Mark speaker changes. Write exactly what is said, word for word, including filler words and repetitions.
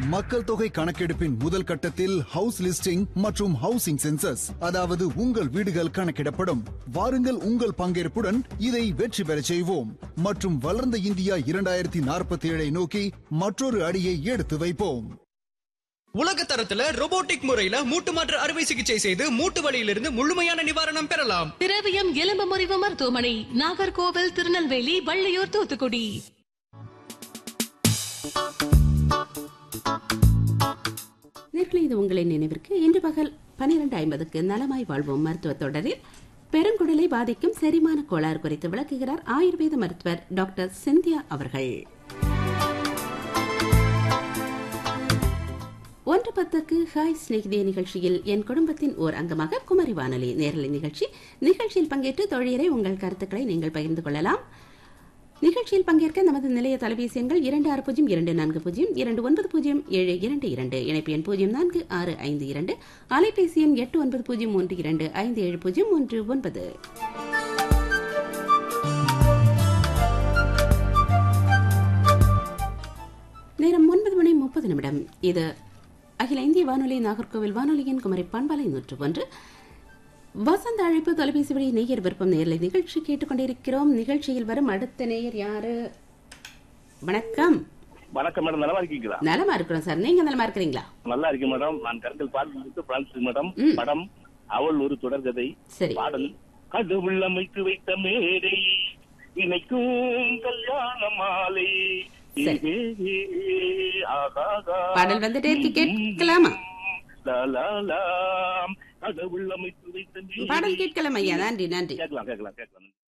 Speaker 1: மக்கள் தொகை கணக்கெடுப்பின் முதல் கட்டத்தில் ஹவுஸ் லிஸ்டிங் மற்றும் ஹவுசிங் சென்சஸ், அதாவது உங்கள் வீடுகள் கணக்கிடப்படும். வாருங்கள், உங்கள் பங்கேற்புடன் இதை வெற்றி பெறச் செய்வோம் மற்றும் வளர்ந்த இந்தியா இரண்டாயிரத்தி நாற்பத்தி ஏழை நோக்கி மற்றொரு அடியை எடுத்து வைப்போம்.
Speaker 2: உலக தரத்துல ரோபோட்டிக் முறையில மூட்டு மாற்று அறுவை சிகிச்சை செய்து மூட்டு வலியிலிருந்து முழுமையான நிவாரணம் பெறலாம்.
Speaker 3: திரவியம் எலும்பு முறிவு மருத்துவமனை, நாகர்கோவில், திருநெல்வேலி, வள்ளியூர், தூத்துக்குடி.
Speaker 4: நேர்களை இது உங்களின் நினைவிற்கு இன்று பகல் பனிரெண்டு ஐம்பதுக்கு நலமாய் வாழ்வோம் மருத்துவ தொடரில் பெருங்குடலை பாதிக்கும் செரிமான கோளாறு குறித்து விளக்குகிறார் ஆயுர்வேத மருத்துவர் டாக்டர் சிந்தியா அவர்கள். ஒன்று பத்துக்கு ஹாய் ஸ்நேகிதே நிகழ்ச்சியில் என் குடும்பத்தின் ஓர் அங்கமாக குமரி வானொலி நேரலை நிகழ்ச்சி. நிகழ்ச்சியில் பங்கேற்று தொழிலை உங்கள் கருத்துக்களை நீங்கள் பகிர்ந்து கொள்ளலாம். நிகழ்ச்சியில் பங்கேற்க நமது நிலைய தொலைபேசி எண்கள் இரண்டு ஆறு பூஜ்ஜியம் இரண்டு நான்கு பூஜ்ஜியம் இரண்டு ஒன்பது பூஜ்ஜியம் ஏழு இரண்டு இரண்டு, இணைப்பு எண் பூஜ்ஜியம் நான்கு ஆறு ஐந்து இரண்டு, அலைபேசி எண் எட்டு ஒன்பது பூஜ்ஜியம் ஒன்று இரண்டு ஐந்து ஏழு பூஜ்ஜியம் ஒன்று ஒன்பது. நேரம் ஒன்பது மணி முப்பது நிமிடம். இது அகில இந்திய வானொலி நாகர்கோவில் வானொலியின் குமரி பண்பலை நூற்று ஒன்று. வசந்த அழைப்பு தொலைபேசி வழி நேயர் விருப்பம் நேரலை நிகழ்ச்சி கேட்டுக்கொண்டிருக்கிறோம். நிகழ்ச்சியில் வரும் அடுத்த நேயர் யாரு? வணக்கம்.
Speaker 5: வணக்கம் மேடம், நலமா இருக்கீங்களா?
Speaker 4: நலமா இருக்கிறோம் சார், நீங்க நலமா இருக்கிறீங்களா?
Speaker 5: நல்லா இருக்கு மேடம். நான் கருத்தில் பாடல் மேடம். படம் அவள் ஒரு தொடர்கதை. சரி. பாடல் கடவுள் அமைத்து வைத்த மேடை இணைக்கும் கல்யாண மாலை.
Speaker 4: பாடல் வந்துட்டே கேட்கலாமா?
Speaker 5: கடவுள் அமைத்து வைத்த
Speaker 4: பாடல் கேட்கலாம் ஐயா. நன்றி நன்றி.
Speaker 5: கேட்கலாம் கேட்கலாம் கேட்கலாம்.